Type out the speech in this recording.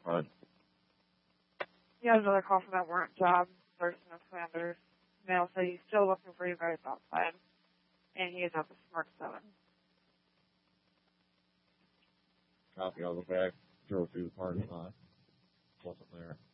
But He has another call from that warrant job, Thurston of Flanders. Mail said he's still looking for you guys outside, and he is at the Smart 7. copy, I'll go back, drove through the parking lot. Wasn't there.